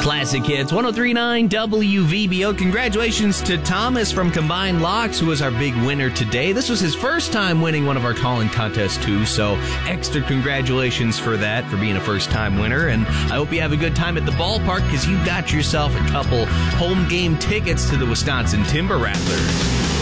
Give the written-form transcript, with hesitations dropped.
Classic Hits 1039 WVBO. Congratulations to Thomas from Combined Locks, who was our big winner today. This was his first time winning one of our call-in contests, too, so extra congratulations for that, for being a first-time winner. And I hope you have a good time at the ballpark, because you got yourself a couple home game tickets to the Wisconsin Timber Rattlers.